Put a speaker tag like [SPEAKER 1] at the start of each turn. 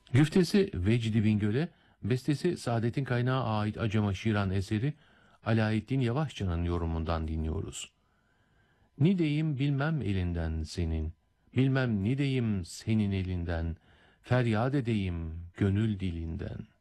[SPEAKER 1] Güftesi Vecdi Bingöl'e, bestesi Saadet'in Kaynağı ait Acema Şiran eseri Alaeddin Yavaşçı'nın yorumundan dinliyoruz. Ni deyim bilmem elinden senin, bilmem ni deyim senin elinden, feryat edeyim gönül dilinden.